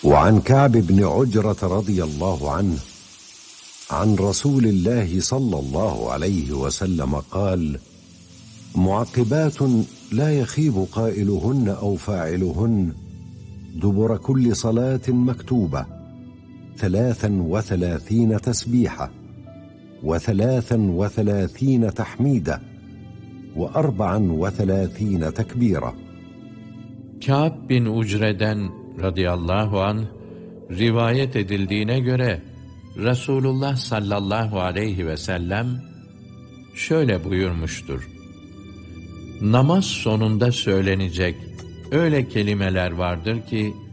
وعن كعب بن عجرة رضي الله عنه عن رسول الله صلى الله عليه وسلم قال: معقبات لا يخيب قائلهن أو فاعلهن دبر كل صلاة مكتوبة 33 تسبيحة 33 تحميدة 34 tekbira. Kâb bin Ucre'den radıyallahu anh rivayet edildiğine göre Resulullah sallallahu aleyhi ve sellem şöyle buyurmuştur: namaz sonunda söylenecek öyle kelimeler vardır ki